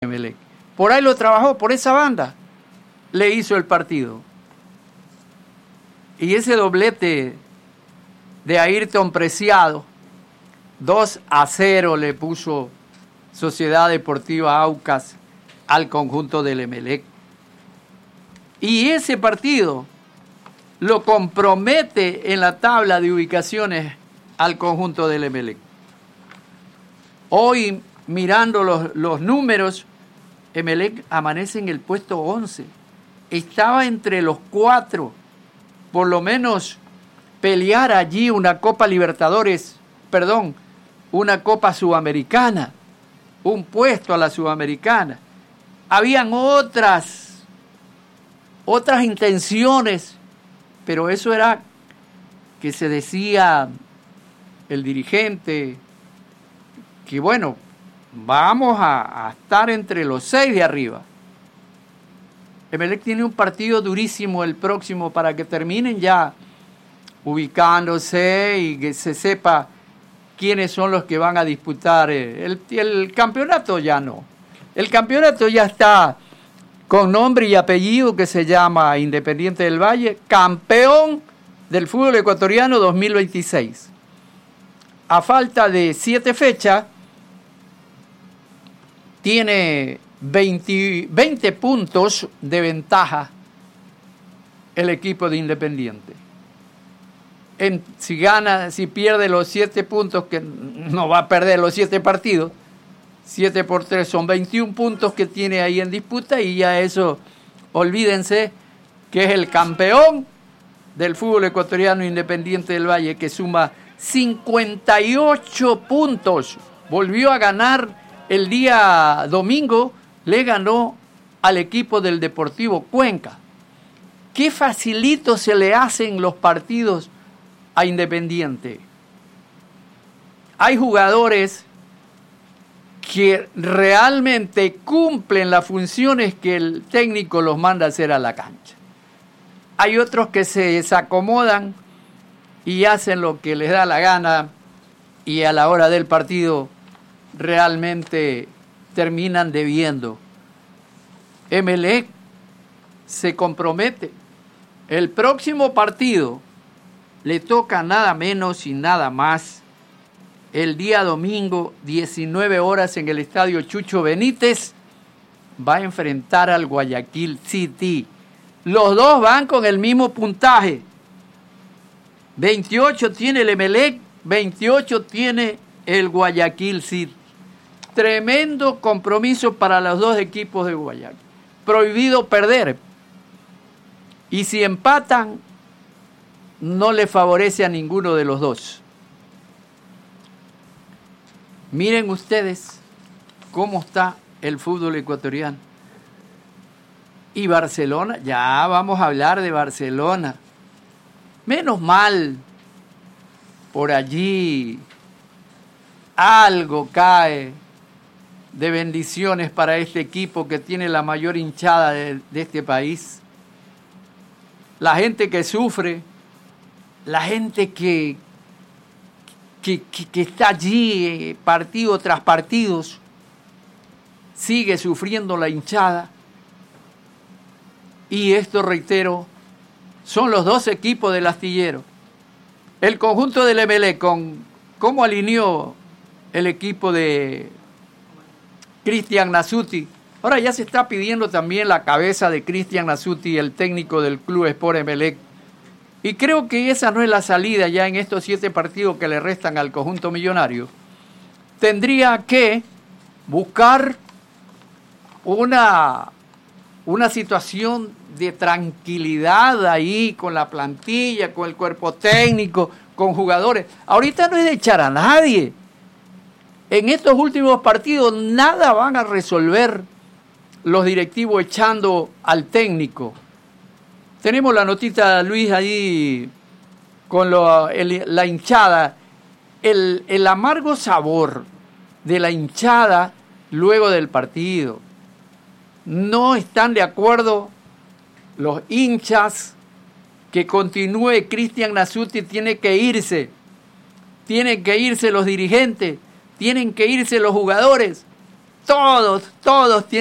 Emelec. Por ahí lo trabajó, por esa banda le hizo el partido. Y ese doblete de Ayrton Preciado, 2-0 le puso Sociedad Deportiva Aucas al conjunto del Emelec. Y ese partido lo compromete en la tabla de ubicaciones al conjunto del Emelec. Hoy, mirando los números, Emelec amanece en el puesto 11. Estaba entre los 4. Por lo menos pelear allí una Copa Libertadores, una Copa Sudamericana, un puesto a la Sudamericana. Habían otras intenciones, pero eso era que se decía el dirigente, que bueno, vamos a estar entre los 6 de arriba. Emelec tiene un partido durísimo el próximo para que terminen ya ubicándose y que se sepa quiénes son los que van a disputar el campeonato. Ya no. El campeonato ya está con nombre y apellido, que se llama Independiente del Valle, campeón del fútbol ecuatoriano 2026. A falta de 7 fechas, tiene 20 puntos de ventaja el equipo de Independiente. Si pierde los 7 puntos, que no va a perder los 7 partidos, 7 por 3 son 21 puntos que tiene ahí en disputa, y ya eso, olvídense que es el campeón del fútbol ecuatoriano Independiente del Valle, que suma 58 puntos. Volvió a ganar el día domingo, le ganó al equipo del Deportivo Cuenca. Qué facilito se le hacen los partidos a Independiente. Hay jugadores que realmente cumplen las funciones que el técnico los manda a hacer a la cancha. Hay otros que se desacomodan y hacen lo que les da la gana, y a la hora del partido realmente terminan debiendo. Emelec se compromete. El próximo partido le toca nada menos y nada más el día domingo, 19 horas, en el estadio Chucho Benítez. Va a enfrentar al Guayaquil City. Los dos van con el mismo puntaje. 28 tiene el Emelec, 28 tiene el Guayaquil City. Tremendo compromiso para los dos equipos de Guayaquil. Prohibido perder. Y si empatan, no le favorece a ninguno de los dos. Miren ustedes cómo está el fútbol ecuatoriano. Y Barcelona, ya vamos a hablar de Barcelona. Menos mal, por allí algo cae de bendiciones para este equipo que tiene la mayor hinchada de este país. La gente que sufre, la gente que está allí partido tras partido, sigue sufriendo la hinchada. Y esto, reitero, son los dos equipos del astillero. El conjunto del Emelec, ¿cómo alineó el equipo de Cristian Nasuti? Ahora ya se está pidiendo también la cabeza de Cristian Nasuti, el técnico del Club Sport Emelec. Y creo que esa no es la salida ya en estos 7 partidos que le restan al conjunto millonario. Tendría que buscar una situación de tranquilidad ahí con la plantilla, con el cuerpo técnico, con jugadores. Ahorita no es de echar a nadie. En estos últimos partidos nada van a resolver los directivos echando al técnico. Tenemos la notita, Luis, ahí con la hinchada. El amargo sabor de la hinchada luego del partido. No están de acuerdo los hinchas que continúe Cristian Nasuti. Tiene que irse. Tienen que irse los dirigentes. Tienen que irse los jugadores. todos tienen